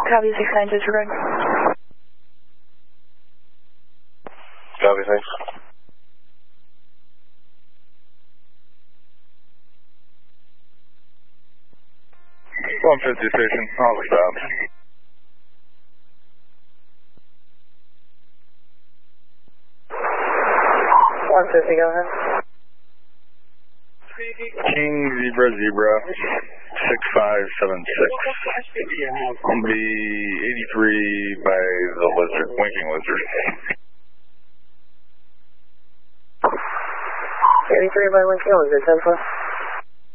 Copy 69, disregard. Copy, thanks. .150 station, I'll stop. 150, go ahead. King Zebra 6576. On the 83 by the lizard, winking lizard. 83 by winking lizard, 10 4.